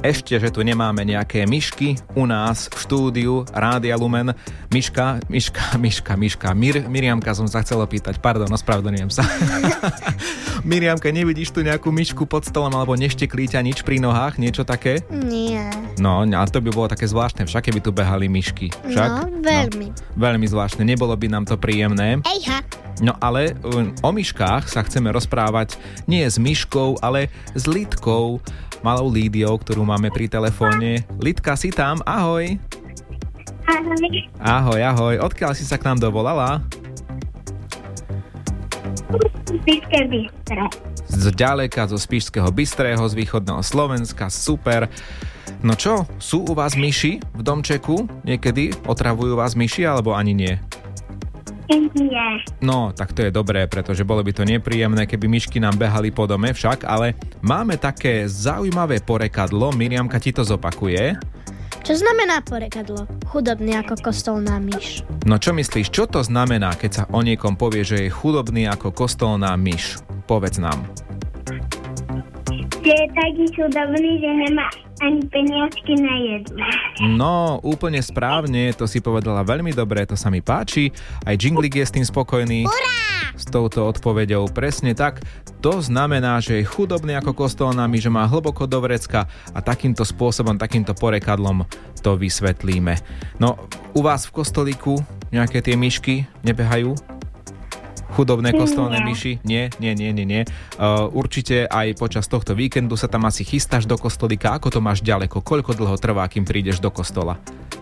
Ešte, že tu nemáme nejaké myšky u nás v štúdiu Rádia Lumen. Miriamka som sa chcel opýtať, pardon, ospravedlňujem sa. Miriamka, nevidíš tu nejakú myšku pod stolom alebo nešteklí ťa nič pri nohách, niečo také? Nie. No, ale to by bolo také zvláštne, však keby tu behali myšky. Však? No, veľmi. No, veľmi zvláštne, nebolo by nám to príjemné. Ejha. No ale o myškách sa chceme rozprávať nie s myškou, ale s Lidkou, malou Lídiou, ktorú máme pri telefóne. Lidka, si tam? Ahoj. Ahoj. Ahoj, ahoj. Odkiaľ si sa k nám dovolala? Spišské Bystré. Zďaleka, zo Spišského Bystrého, z východného Slovenska. Super. No čo, sú u vás myši v domčeku? Niekedy otravujú vás myši, alebo ani nie? Nie. No, tak to je dobré, pretože bolo by to nepríjemné, keby myšky nám behali po dome však, ale máme také zaujímavé porekadlo, Miriamka ti to zopakuje. Čo znamená porekadlo? Chudobný ako kostolná myš. No čo myslíš, čo to znamená, keď sa o niekom povie, že je chudobný ako kostolná myš? Povedz nám. Že je taký chudobný, že nemá ani peniažky na jedlo. No, úplne správne, to si povedala veľmi dobre, to sa mi páči. Aj Jinglik je s tým spokojný. Urá! S touto odpoveďou presne tak. To znamená, že je chudobný ako kostolná myš, že má hlboko do vrecka a takýmto spôsobom, takýmto porekadlom to vysvetlíme. No, u vás v kostolíku nejaké tie myšky nebehajú? Chudobné kostolné myši? Nie. Určite aj počas tohto víkendu sa tam asi chystáš do kostolíka. Ako to máš ďaleko? Koľko dlho trvá, kým prídeš do kostola?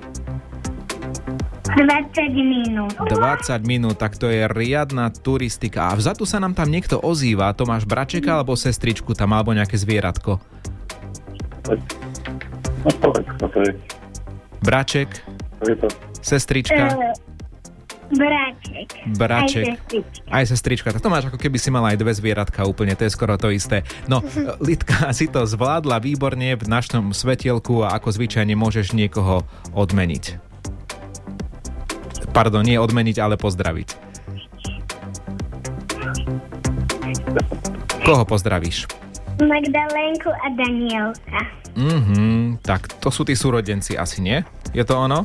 20 minút. 20 minút, tak to je riadna turistika. A vzadu sa nám tam niekto ozýva. To máš bračeka alebo sestričku tam, alebo nejaké zvieratko? Braček? Sestrička? Braček. Aj sestrička. Tak to máš, ako keby si mala aj dve zvieratka úplne, to je skoro to isté. No, Lidka, si to zvládla výborne v našom svetielku a ako zvyčajne môžeš niekoho odmeniť. Pardon, nie odmeniť, ale pozdraviť. Koho pozdravíš? Magdalénku a Danielka. Tak to sú tí súrodenci asi, nie? Je to ono?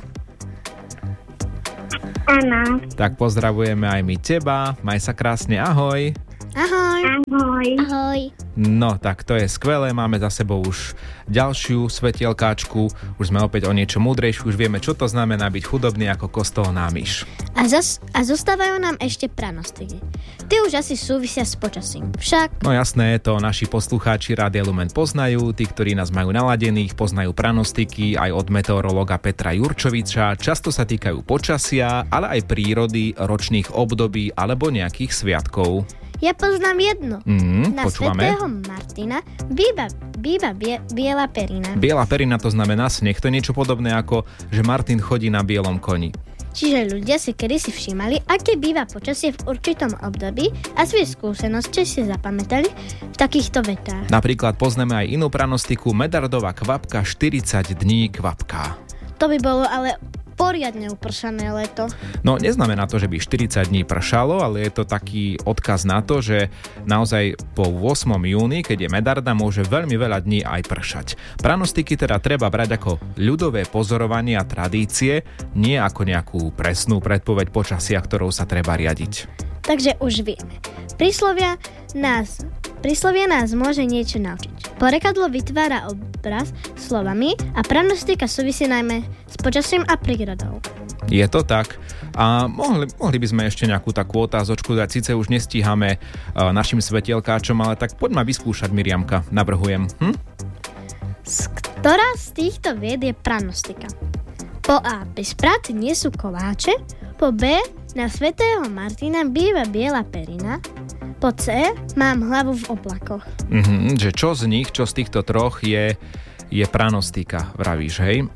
Áno. Tak pozdravujeme aj my teba. Maj sa krásne, ahoj. Ahoj. Ahoj. Ahoj. No, tak to je skvelé. Máme za sebou už ďalšiu svetielkáčku. Už sme opäť o niečo múdrejší. Už vieme, čo to znamená byť chudobný ako kostolná myš. A zostávajú nám ešte pranostiky. Ty už asi súvisia s počasím. Však... No jasné, to naši poslucháči Rádia Lumen poznajú. Tí, ktorí nás majú naladených, poznajú pranostiky aj od meteorológa Petra Jurčoviča. Často sa týkajú počasia, ale aj prírody, ročných období alebo nejakých sviatkov. Ja poznám jedno. Na počúvame. svätého Martina býva biela perina. Biela perina to znamená sneh, to je niečo podobné ako, že Martin chodí na bielom koni. Čiže ľudia si kedysi všímali, aké býva počasie v určitom období a svoje skúsenosti si zapamätali v takýchto vetách. Napríklad poznáme aj inú pranostiku, medardová kvapka 40 dní kvapká. To by bolo ale poriadne upršané leto. No, neznamená to, že by 40 dní pršalo, ale je to taký odkaz na to, že naozaj po 8. júni, keď je medarda, môže veľmi veľa dní aj pršať. Pranostiky teda treba brať ako ľudové pozorovanie a tradície, nie ako nejakú presnú predpoveď počasia, ktorou sa treba riadiť. Takže už vieme. Príslovie nás môže niečo naučiť. Porekadlo vytvára obraz slovami a pranostika súvisí najmä s počasím a prírodou. Je to tak. A mohli by sme ešte nejakú takú otázočku dať. Síce už nestíhame našim svetielkáčom, ale tak poďme vyskúšať, Miriamka. Navrhujem. Ktorá z týchto vied je pranostika? Po A. Bez práce nie sú koláče. Po B. Na svätého Martina býva biela perina. Po C. Mám hlavu v oblakoch. Že čo z nich, čo z týchto troch je pranostika, vravíš, hej?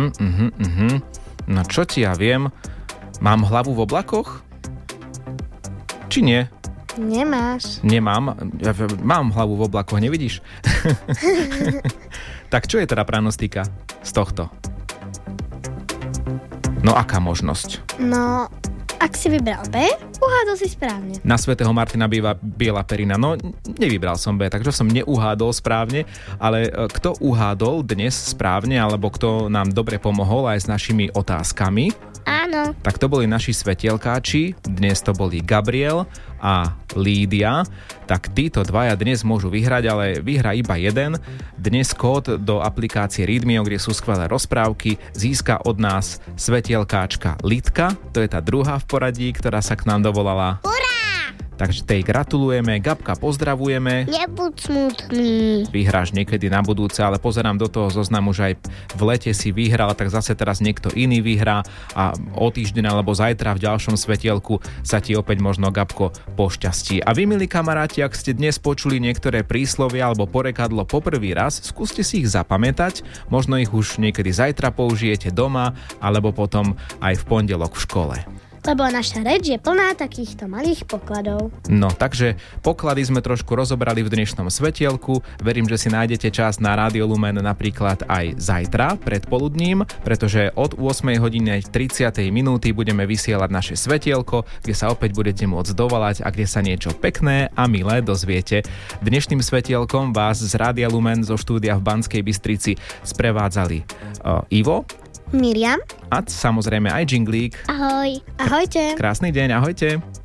No čo ti ja viem? Mám hlavu v oblakoch? Či nie? Nemáš. Nemám. Mám hlavu v oblakoch, nevidíš? Tak čo je teda pranostika z tohto? No aká možnosť? No, Ak si vybral B, uhádol si správne. Na svätého Martina býva biela perina. No, nevybral som B, takže som neuhádol správne, ale kto uhádol dnes správne, alebo kto nám dobre pomohol aj s našimi otázkami, Áno. tak to boli naši svetielkáči, dnes to boli Gabriel a Lídia, tak títo dvaja dnes môžu vyhrať, ale vyhrá iba jeden. Dnes kód do aplikácie Readmeo, kde sú skvelé rozprávky, získa od nás svetielkáčka Lidka, to je tá druhá v poradí, ktorá sa k nám dovolala. Takže tej gratulujeme, Gabka pozdravujeme. Nebuď smutný. Vyhráš niekedy na budúce, ale pozerám do toho zoznamu, že aj v lete si vyhral, tak zase teraz niekto iný vyhrá a o týždeň alebo zajtra v ďalšom svetielku sa ti opäť možno, Gabko, pošťastí. A vy, milí kamaráti, ak ste dnes počuli niektoré príslovia alebo porekadlo poprvý raz, skúste si ich zapamätať, možno ich už niekedy zajtra použijete doma alebo potom aj v pondelok v škole. Lebo naša reč je plná takýchto malých pokladov. No, takže poklady sme trošku rozobrali v dnešnom svetielku. Verím, že si nájdete čas na Rádio Lumen napríklad aj zajtra predpoludním, pretože od 8:30 budeme vysielať naše svetielko, kde sa opäť budete môcť dovolať a kde sa niečo pekné a milé dozviete. Dnešným svetielkom vás z Rádia Lumen zo štúdia v Banskej Bystrici sprevádzali Ivo, Miriam a samozrejme aj Džinglík. Ahoj. Ahojte. Krásny deň, ahojte.